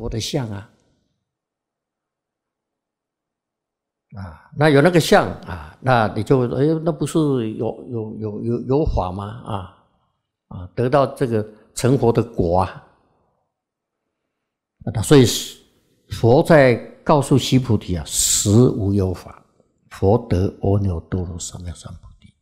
佛的像啊。那有那个像啊，那你就那不是有法吗？得到这个成佛的果啊。所以佛在告诉须菩提啊，实无有法，佛得阿耨多罗三藐三菩提。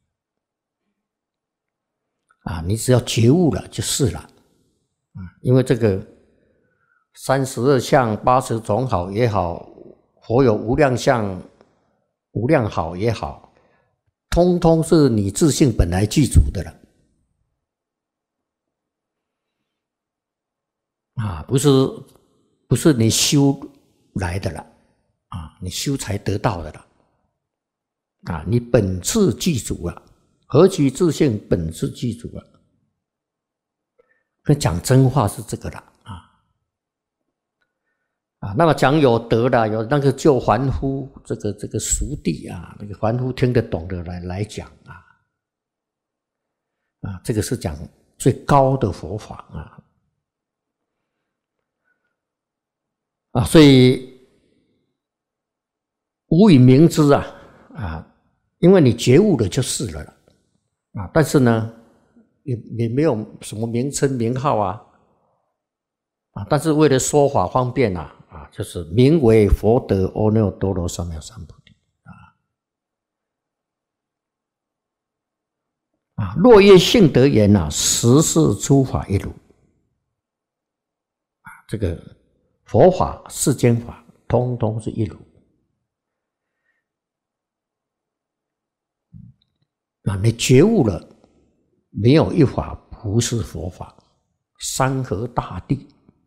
你只要觉悟了就是了。因为这个32相80种好也好，佛有无量相无量好也好，通通是你自性本来具足的了。不是你修来的了，你修才得到的了。你本自具足了，何其自性本自具足了。讲真话是这个了那么讲有德的，有那个就凡夫这个熟地那个凡夫听得懂的来讲这个是讲最高的佛法所以无以明之因为你觉悟了就是了但是呢，也没有什么名称名号但是为了说法方便就是名为佛得阿耨多罗三藐三菩提若业性德言实是诸法一如这个佛法世间法通通是一如你觉悟了，没有一法不是佛法。山河大地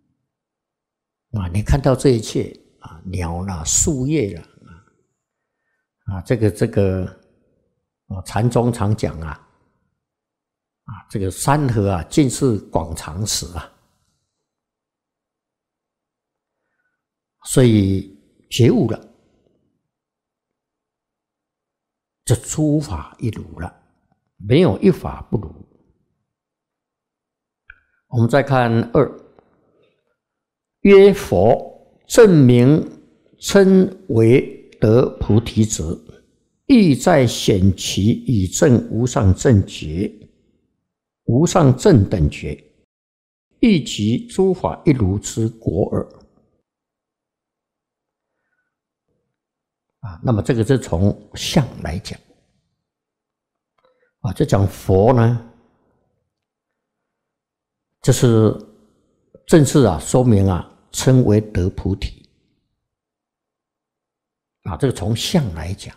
你看到这一切鸟啦树叶啦这个禅宗常讲这个山河尽是广长时所以觉悟了，这诸法一如了，没有一法不如。我们再看2，曰佛证明称为得菩提者，意在显其以证无上正觉、无上正等觉，亦即诸法一如之果耳。那么这个是从相来讲这讲佛呢，就是正式说明称为得菩提这个从相来讲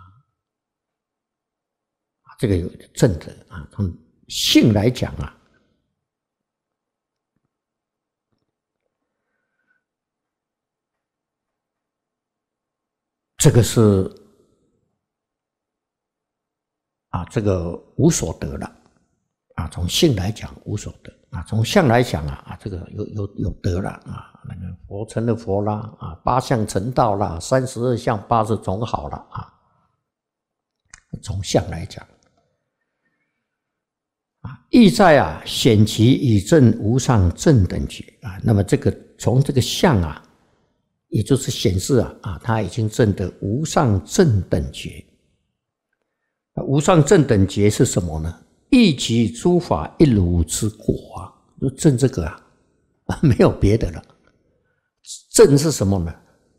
这个有正的从性来讲这个是这个无所得了从性来讲无所得从相来讲这个有得了那个佛成了佛啦8相成道啦32相80种好了从相来讲意在显其以证无上正等觉那么这个从这个相也就是显示他已经证得无上正等觉。无上正等觉是什么呢？亦即诸法一如之果就证这个没有别的了。证是什么呢？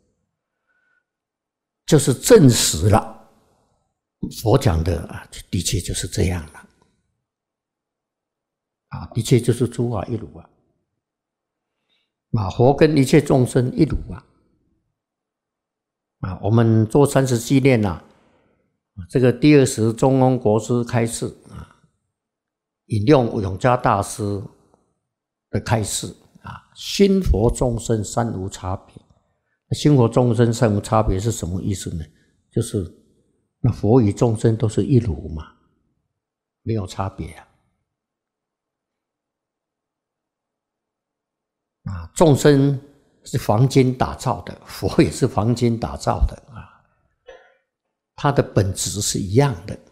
就是证实了佛讲的的确就是这样了的确就是诸法一如佛跟一切众生一如我们做30纪念这个第20中翁国师开示引用永嘉大师的开示心佛众生三无差别。心佛众生三无差别是什么意思呢？就是那佛与众生都是一如嘛，没有差别众生是黄金打造的，佛也是黄金打造的它的本质是一样的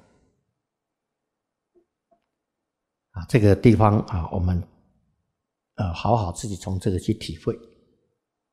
这个地方我们好好自己从这个去体会。